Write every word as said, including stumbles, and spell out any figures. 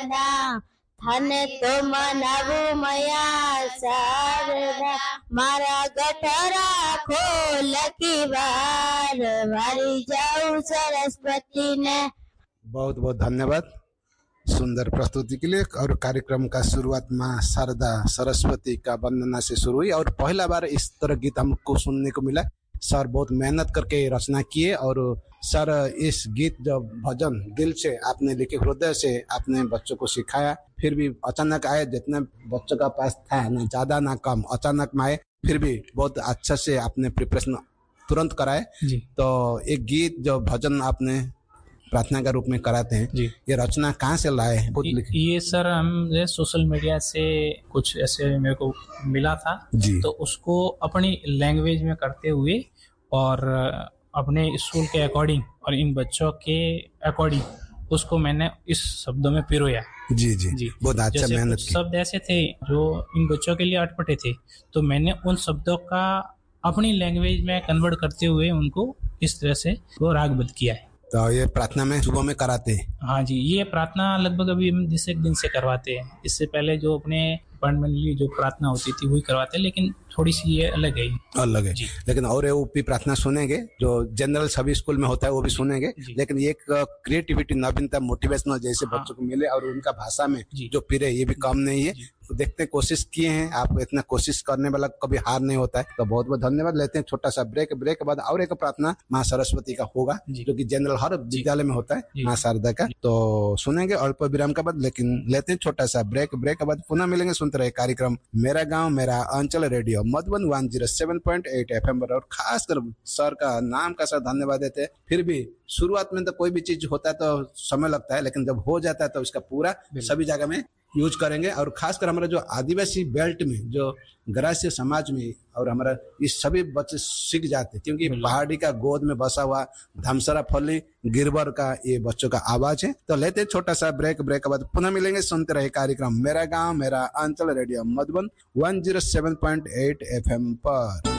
ના થને તો મનાવું મયા શારદા મારા ગઠરા ખોલકી વાર વારી જાઉં सरस्वती ने। बहुत बहुत धन्यवाद सुंदर प्रस्तुति के लिए। और कार्यक्रम का शुरुआत माँ शारदा सरस्वती का वंदना से शुरू हुई और पहला बार इस तरह गीत हमको सुनने को मिला। सर बहुत मेहनत करके रचना किए और सर इस गीत जो भजन दिल से आपने लिखे, हृदय से आपने बच्चों को सिखाया। फिर भी अचानक आए, जितने बच्चों का पास था ना ज्यादा ना कम, अचानक में आए, फिर भी बहुत अच्छा से आपने प्रिपरेशन तुरंत कराए। तो एक गीत जो भजन आपने प्रार्थना का रूप में कराते हैं, ये रचना कहाँ से लाए? ये, ये सर हम सोशल मीडिया से कुछ ऐसे मेरे को मिला था जी। तो उसको अपनी लैंग्वेज में करते हुए और अपने स्कूल के अकॉर्डिंग और इन बच्चों के अकॉर्डिंग उसको मैंने इस शब्दों में पिरोया। जी जी जी बहुत अच्छा मेहनत की। शब्द ऐसे थे जो इन बच्चों के लिए अटपटे थे, तो मैंने उन शब्दों का अपनी लैंग्वेज में कन्वर्ट करते हुए उनको इस तरह से वो रागबद्ध किया है। तो ये प्रार्थना में सुबह में कराते हैं? हाँ जी, ये प्रार्थना लगभग अभी हम जिस एक दिन से करवाते हैं। इससे पहले जो अपने अपॉइंटमेंटली जो प्रार्थना होती थी वही करवाते हैं, लेकिन थोड़ी सी ये अलग है। अलग है लेकिन और भी प्रार्थना सुनेंगे जो जनरल सभी स्कूल में होता है वो भी सुनेंगे, लेकिन एक क्रिएटिविटी, नवीनता, मोटिवेशनल जैसे हाँ। बच्चों को मिले और उनका भाषा में जो पिरे ये भी कम नहीं है। तो देखते हैं, कोशिश किए हैं आप, इतना कोशिश करने वाला कभी हार नहीं होता है। तो बहुत बहुत धन्यवाद। लेते हैं छोटा सा ब्रेक। ब्रेक के बाद और एक प्रार्थना माँ सरस्वती का होगा जो कि जनरल हर विद्यालय में होता है माँ शारदा का, तो सुनेंगे अल्प विराम के बाद। लेकिन लेते हैं छोटा सा ब्रेक। ब्रेक के बाद पुनः मिलेंगे। सुनते रहे कार्यक्रम मेरा गाँव मेरा अंचल radio Madhuban one zero seven point eight F M पर। और खासकर सर का नाम का सर धन्यवाद देते हैं। फिर भी शुरुआत में तो कोई भी चीज होता है तो समय लगता है, लेकिन जब हो जाता है तो उसका पूरा सभी जगह में यूज करेंगे। और खासकर हमारा जो आदिवासी बेल्ट में, जो ग्रासीय समाज में, और हमारा ये सभी बच्चे सीख जाते हैं, क्योंकि पहाड़ी का गोद में बसा हुआ धमसरा फली गिरबर का ये बच्चों का आवाज है। तो लेते छोटा सा ब्रेक। ब्रेक के बाद पुनः मिलेंगे। सुनते रहे कार्यक्रम मेरा गांव मेरा अंचल radio Madhuban one zero seven point eight F M पर।